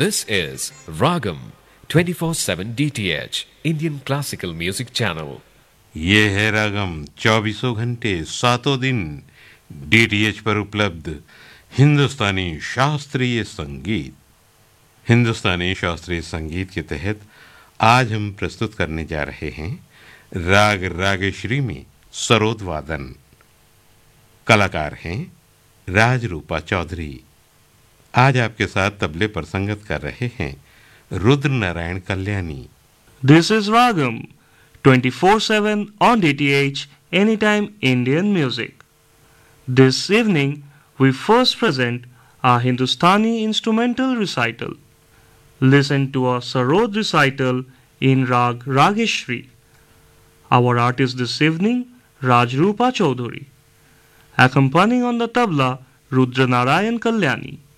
This is Ragam 24/7 DTH Indian Classical Music Channel. ये है रागम 24 घंटे 7 दिन डीटीएच पर उपलब्ध हिंदुस्तानी शास्त्रीय संगीत। हिंदुस्तानी शास्त्रीय संगीत के तहत आज हम प्रस्तुत करने जा रहे हैं राग रागेश्वरी में सरोद वादन। कलाकार हैं राजरूपा चौधरी। आज आपके साथ तबले पर संगत कर रहे हैं Rudra Narayan Kalyani. This is Ragam 24/7 on DTH Anytime Indian Music. This evening we first present our Hindustani instrumental recital. Listen to our Sarod recital in Rag Rageshri. Our artist this evening Rajrupa Chaudhary. Accompanying on the tabla Rudra Narayan Kalyani.